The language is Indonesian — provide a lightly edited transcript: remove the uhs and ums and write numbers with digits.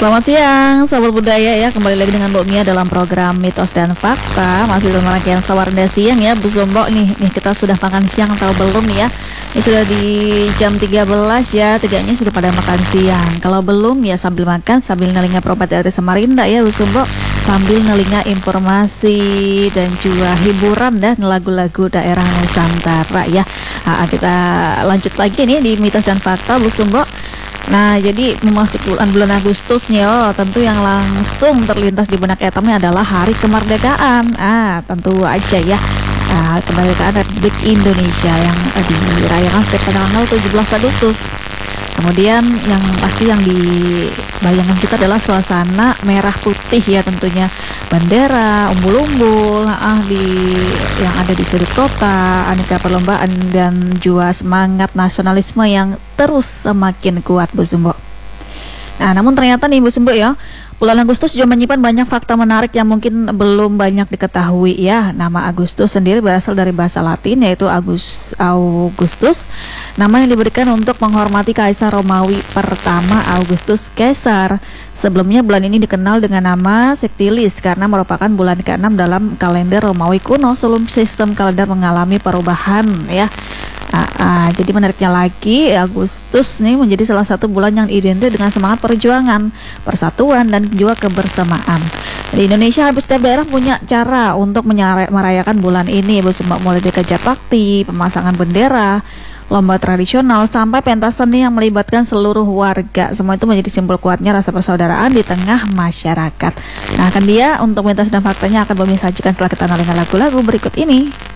Selamat siang, sahabat budaya ya. Kembali lagi dengan Mbok Mia dalam program Mitos dan Fakta. Masih dalam rangkaian Sawarda Siang ya, Bu Sombo. Nih kita sudah makan siang atau belum nih ya? Ini sudah di jam 13 ya. Tidaknya sudah pada makan siang. Kalau belum ya sambil makan, sambil nelinga properti dari Samarinda ya, Bu Sombo. Sambil nelinga informasi dan juga hiburan dan lagu-lagu daerah Nusantara ya. Kita lanjut lagi nih di Mitos dan Fakta, Bu Sombo. Nah, jadi memasuki bulan Agustus nih, tentu yang langsung terlintas di benak etamnya adalah Hari Kemerdekaan. Tentu aja ya, kemerdekaan Republik Indonesia yang dirayakan setiap tanggal 17 Agustus. Kemudian yang pasti yang dibayangkan kita adalah suasana merah putih ya, tentunya bendera, umbul-umbul yang ada di sudut kota, aneka perlombaan dan juga semangat nasionalisme yang terus semakin kuat, Bu Sumbo. Nah, namun ternyata nih Bu Sumbo ya, bulan Agustus juga menyimpan banyak fakta menarik yang mungkin belum banyak diketahui ya. Nama Agustus sendiri berasal dari bahasa Latin yaitu Augustus, nama yang diberikan untuk menghormati Kaisar Romawi pertama Augustus Caesar. Sebelumnya bulan ini dikenal dengan nama Sextilis karena merupakan bulan ke-6 dalam kalender Romawi kuno sebelum sistem kalender mengalami perubahan ya. Jadi menariknya lagi, Agustus nih menjadi salah satu bulan yang identik dengan semangat perjuangan, persatuan dan juga kebersamaan. Di Indonesia hampir setiap daerah punya cara untuk merayakan bulan ini, mulai dari kerja bakti, pemasangan bendera, lomba tradisional sampai pentas seni yang melibatkan seluruh warga. Semua itu menjadi simbol kuatnya rasa persaudaraan di tengah masyarakat. Nah, untuk mitos dan faktanya akan kami sajikan setelah kita dengarkan lagu-lagu berikut ini.